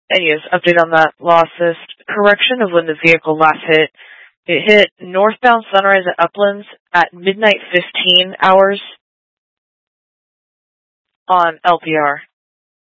Anyways, update on that loss list. Correction of when the vehicle last hit. It hit northbound Sunrise at Uplands at midnight 15 hours on LPR.